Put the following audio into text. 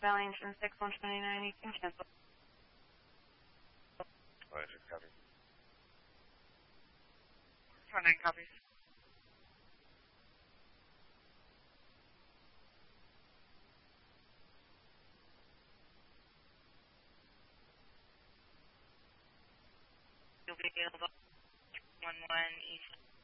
Valley Engine 6129, you can cancel. Alright, 6 copies. 29 copies. You'll be able to 11 East